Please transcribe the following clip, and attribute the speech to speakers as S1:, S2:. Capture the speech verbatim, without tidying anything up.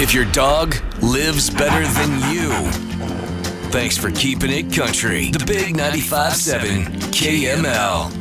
S1: If your dog lives better than you, thanks for keeping it country. The Big ninety-five point seven K M L.